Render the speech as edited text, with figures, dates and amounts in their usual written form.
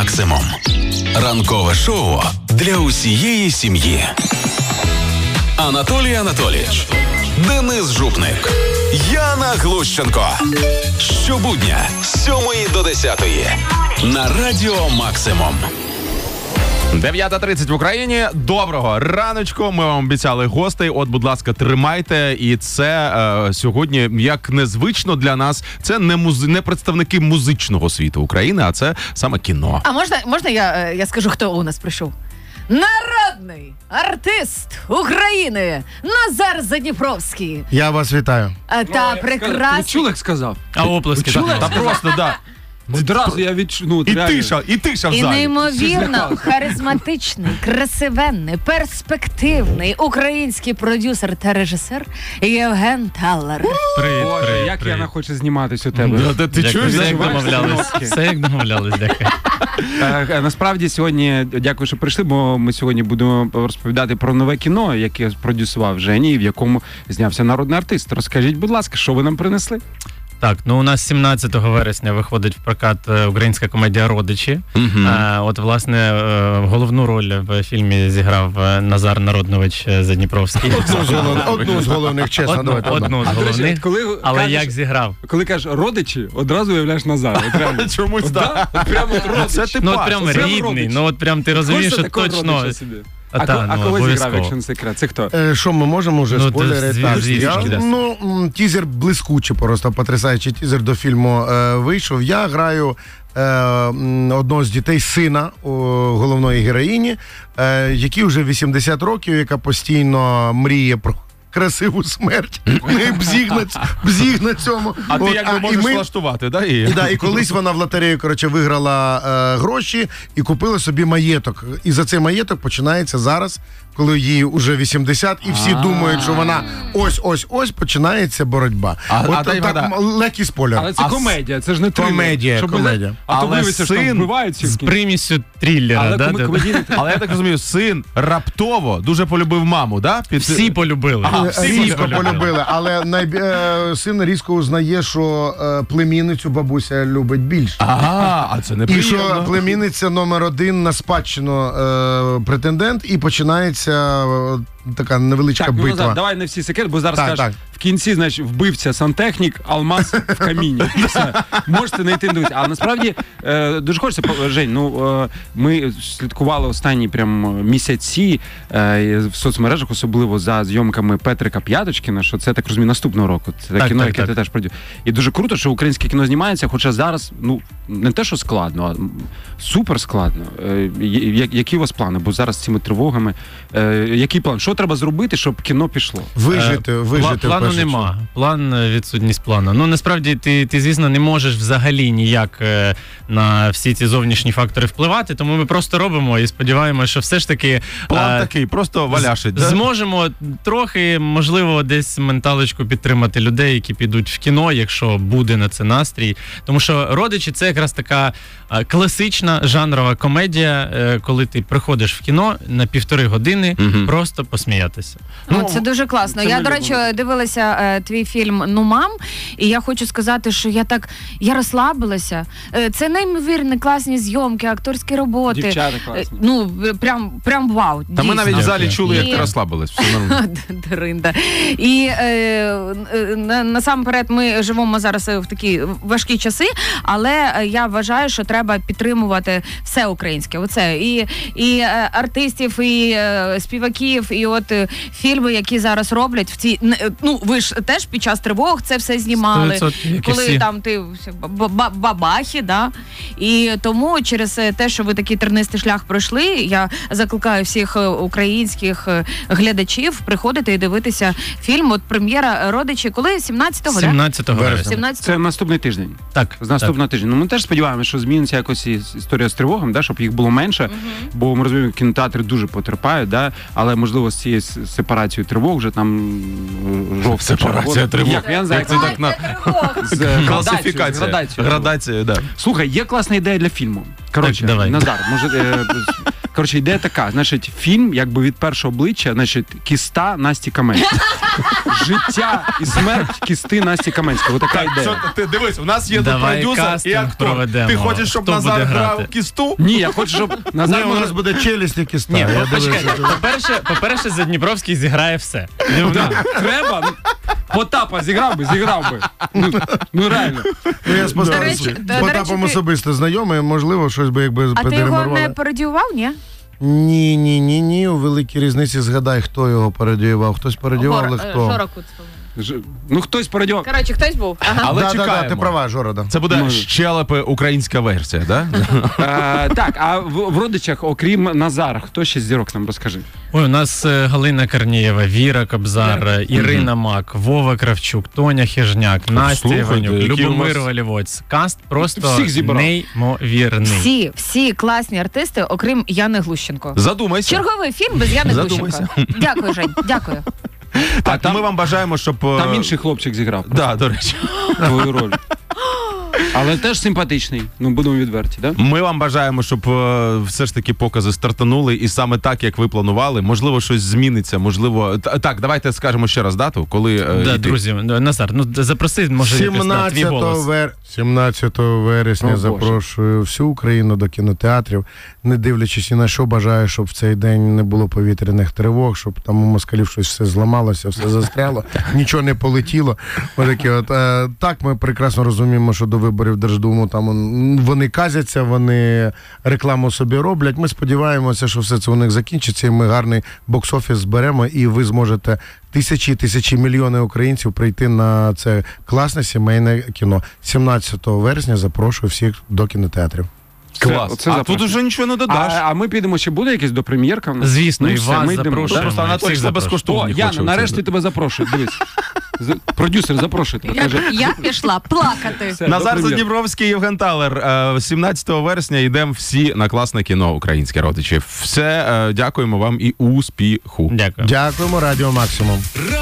Максимум. Ранкове шоу для усієї сім'ї. Анатолій Анатолійович, Денис Жупник, Яна Глущенко. Щобудня з 7 до 10 на Радіо Максимум. 9:30 в Україні. Доброго раночку. Ми вам обіцяли гостей. От, будь ласка, тримайте. І це сьогодні, як незвично для нас, це не представники музичного світу України, а це саме кіно. А можна я скажу, хто у нас прийшов? Народний артист України Назар Задніпровський. Я вас вітаю. Та прекрасний. Чули, як сказав? А оплески. Та просто, да. Одразу я відчув. І тиша в І залі. неймовірно харизматичний, красивенний, перспективний український продюсер та режисер Євген Талер. Боже, як Яна хоче зніматись у тебе. Ти чуєш? Все як домовлялись. Все як домовлялись, дякую. Насправді сьогодні, дякую, що прийшли, бо ми сьогодні будемо розповідати про нове кіно, яке продюсував Жені, в якому знявся народний артист. Розкажіть, будь ласка, що ви нам принесли? Так, у нас 17 вересня виходить в прокат українська комедія «Родичі». От, власне, головну роль в фільмі зіграв Назар Народнович Задніпровський. Одну з головних, чесно. Одну з головних, але як зіграв? Коли кажеш «Родичі», одразу уявляєш Назара. Чомусь так. Це ти Ну, от прям рідний, от прям ти розумієш, що точно... А кого зіграв, якщо не секрет? Це хто? Що, ми можемо вже спойлери? Тізер блискучий просто, потрясаючий тізер до фільму вийшов. Я граю одного з дітей, сина головної героїні, який вже 80 років, яка постійно мріє про красиву смерть. Бзіг на цьому. А ти як можеш влаштувати, да? І колись вона в лотерею, виграла гроші і купила собі маєток. І за цей маєток починається зараз, коли їй уже 80, і всі думають, що вона ось починається боротьба. Легкий спойлер. Але це комедія, це ж не трилер. Комедія. А то виявиться, що там вбивають всіх. З примісю трилера, Але я так розумію, син раптово дуже полюбив маму, да? Всі полюбили. Різко полюбили, але син різко узнає, що племінницю бабуся любить більше. А це неприємно. І що племінниця номер 1 на спадщину претендент, і починається така невеличка битва. Так, давай не всі секрети, бо зараз скажеш, в кінці, значить, вбивця сантехнік, алмаз в каміні. Все. Можете знайти. А насправді, дуже хочеться, Жень, ми слідкували останні прям місяці в соцмережах, особливо за зйомками Петрика П'яточкіна, що це, так розумію, наступного року. Це кіно, яке ти теж продюсуєш. І дуже круто, що українське кіно знімається, хоча зараз, не те, що складно, а супер складно. Які у вас плани? Бо зараз з цими тривогами, який план? Що треба зробити, щоб кіно пішло? Вижити. Плану нема. Відсутність плану. Насправді, ти, звісно, не можеш взагалі ніяк на всі ці зовнішні фактори впливати, тому ми просто робимо і сподіваємося, що все ж таки... План такий, просто валяшить. Зможемо трохи, можливо, десь менталочку підтримати людей, які підуть в кіно, якщо буде на це настрій. Тому що «Родичі» — це якраз така класична жанрова комедія, коли ти приходиш в кіно на 1,5 години, просто посміятися. Це дуже класно. Я, до речі, дивилася твій фільм «Ну, мам», і я хочу сказати, що я розслабилася. Це неймовірні класні зйомки, акторські роботи. Дівчата класні. Прям вау. Та ми навіть в залі чули, як ти розслабилась. Все нормально. Даринда. І насамперед ми живемо зараз в такі важкі часи, але я вважаю, що треба підтримувати все українське. Оце і артистів, і співаків, і от фільми, які зараз роблять в ці... ви ж теж під час тривог це все знімали. Коли там ти бабахи, да? І тому через те, що ви такий тернистий шлях пройшли, я закликаю всіх українських глядачів приходити і дивитися фільм. От прем'єра «Родичі». Коли? 17 вересня. Це наступний тиждень. Так. З наступного тижня. Ми теж сподіваємося, що зміниться якось історія з тривогами, да, щоб їх було менше, бо ми розуміємо, кінотеатри дуже потерпають, да, але можливо з цією сепарацією тривог вже там жовта сепарація тривог. Я не знаю, Градацією, да. Слухай, є класна ідея для фільму. Давай. Назар, може Коротше, ідея така, значить, фільм, якби від першого обличчя, значить, кіста Насті Каменської. Життя і смерть кісти Насті Каменської. Отака ідея. Ти дивись, у нас є Давай продюсер і кастинг актор. проведемо. Ти хочеш, щоб Хто Назар буде грав грати? кісту? Ні, я хочу, щоб Назар... У нас буде челюсть і кіста. Ні, Я почекайте, дивлюся. по-перше, Задніпровський зіграє все. Треба? Потапа зіграв би. Ну реально. Я з До речі, Потапом ти- особисто знайомий, можливо, щось би якби А ти його не передермарували. пародіював, ні? Ні. У великій різниці згадай, хто його пародіював. Хтось пародіював, але хто. Жора Куцького. Ну хтось пародіював. Коротше, хтось був. Ага. Але Да, чекаємо. ти права, Жора, да. Це буде щелепи українська версія, да? Так, а в родичах, окрім Назара, хто ще з зірок нам розкажи? Ой, у нас Галина Корнієва, Віра Кобзар, Ірина Мак, Вова Кравчук, Тоня Хижняк, Настя слухайте, Іванюк, які у Любомир вас- Валівоць. Каст просто Всіх зібрав. неймовірний. Всі класні артисти, окрім Яни Глущенко. Задумайся. Черговий фільм без Яни Задумайся. Глущенко. Дякую, Жень, дякую. Так, там- ми вам бажаємо, щоб... Там інший хлопчик зіграв Да, до речі. твою роль. Але теж симпатичний, ну будемо відверті, да? Ми вам бажаємо, щоб все ж таки покази стартанули, і саме так, як ви планували. Можливо, щось зміниться, можливо... Так, давайте скажемо ще раз дату, коли... Да, йти. друзі, Назар, запроси, може, якось на твій голос. 17 вересня О, Боже. запрошую всю Україну до кінотеатрів, не дивлячись ні на що, бажаю, щоб в цей день не було повітряних тривог, щоб там у москалів щось все зламалося, все застряло, нічого не полетіло. Отакі от. Так, ми прекрасно розуміємо, що до виборів Держдуму там вони казяться, вони рекламу собі роблять. Ми сподіваємося, що все це у них закінчиться, і ми гарний бокс-офіс зберемо, і ви зможете тисячі мільйони українців прийти на це класне сімейне кіно. 17 вересня запрошую всіх до кінотеатрів. Клас. Оце А запрошую. тут уже нічого не додаш. А ми підемо, ще буде якась допрем'єрка в нас? Звісно, і все, вас ми йдемо. запрошуємо. Просто Анатолій всіх це безкоштовно. О, не Яна, хоче нарешті оце. тебе запрошую, дивись. Продюсер запрошує тебе, каже. Я пішла плакати. Все, Назар до прем'єри. Задніпровський, Євген Талер. 17 вересня йдемо всі на класне кіно українське, родичі. Все, дякуємо вам і успіху. Дякую. Дякуємо, Радіо Максимум.